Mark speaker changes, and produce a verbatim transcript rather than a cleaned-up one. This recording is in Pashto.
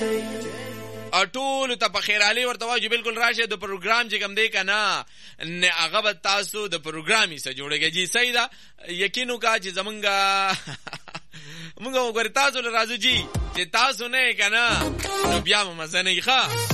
Speaker 1: او ټول ته په خیرالي ورته وایي بالکل راشه د پروګرام چې کوم دی کنه نه هغه به تاسو د پروګرامي سره جوړیږي. جی صحیح ده، یقین وکړه چې زمونږه مونږ وګورئ تاسو راځو جی چې تاسو نه کنه نو بیا مزه نه ښه.